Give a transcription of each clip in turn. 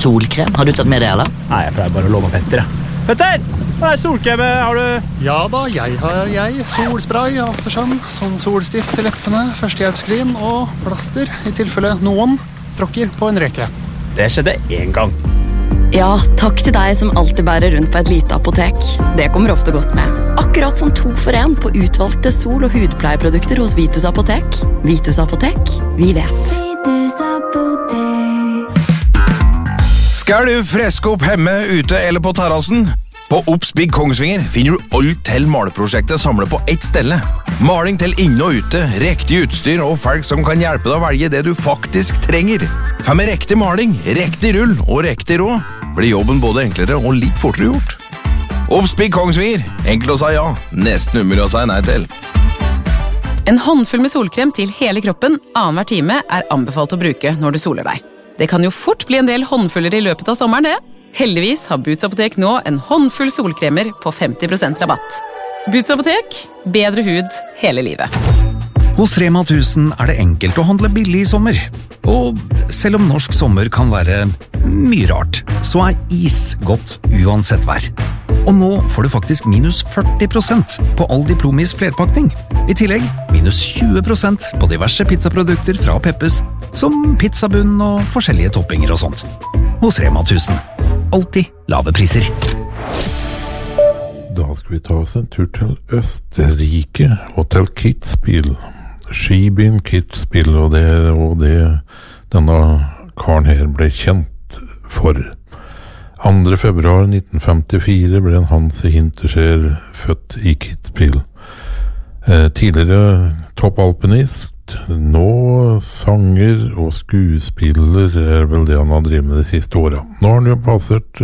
Solkrem, har du tatt med det, eller? Nei, jeg pleier bare å låne Petter, jeg. Petter, hva er solkrem? Har du... Ja da, jeg har solspray, aftersun, sånn solstift til leppene, førstehjelpskrim og plaster, i tilfelle noen tråkker på en reke. Det skjedde en gang. Ja, takk til deg som alltid bærer rundt på et lite apotek. Det kommer ofte godt med. Akkurat som 2 for 1 på utvalgte sol- og hudpleieprodukter hos Vitus Apotek. Vitus Apotek, vi vet. Vitus Apotek. Skal du freske opp hjemme, ute eller på terrassen? På Obs Big Kongsvinger finner du alt til maleprosjektet samlet på ett stelle. Maling til inne og ute, riktig utstyr og folk som kan hjelpe deg å velge det du faktisk trenger. For med riktig maling, riktig rull og riktig råd blir jobben både enklere og litt fortere gjort. Obs Big Kongsvinger, enkelt å si ja, nesten umulig å si nei til. En håndfull med solkrem til hele kroppen annenhver time er anbefalt å bruke når du soler deg. Det kan jo fort bli en del håndfuller i løpet av sommeren, det. Heldigvis har Boots Apotek nå en håndfull solkremer på 50% rabatt. Boots Apotek, bedre hud hele livet. Hos Rema 1000 er det enkelt å handle billig i sommer. Og selv om norsk sommer kan være mye rart, så er is godt uansett vær. Og nå får du faktisk minus 40% på all Diplomis flerpakning. I tillegg minus 20% på diverse pizzaprodukter fra Peppes, som pizzabunn og forskjellige toppinger og sånt. Hos Rema 1000. Alltid lave priser. Da skal vi ta oss en tur til Østerrike og til Kitzbühel. Skibyen Kitzbühel, og det denne karen her ble kjent for. 2. februar 1954 ble en Hans Hinterseer født i Kitzbühel. Tidligere toppalpinist, nå sanger og skuespiller er vel det han har drevet med de siste årene. Nå har han jo passert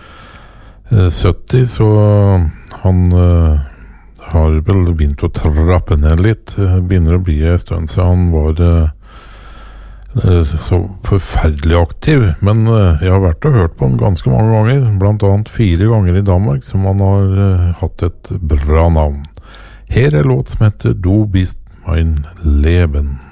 70, så han har vel begynt å trappe ned litt. Begynner å bli en stund, så han var så forferdelig aktiv. Men jeg har vært og hørt på han ganske mange ganger, blant annet 4 ganger i Danmark, som han har hatt et bra navn. Her er låt som heter Du bist mein Leben.